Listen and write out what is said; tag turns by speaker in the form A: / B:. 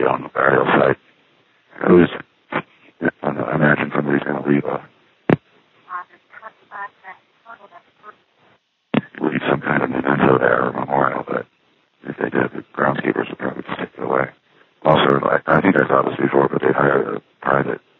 A: on the burial site. Who's, I imagine somebody's going to leave some kind of memento there or memorial, but if they did, the groundskeepers would probably just take it away. Also, I think I saw this before, but they hired a private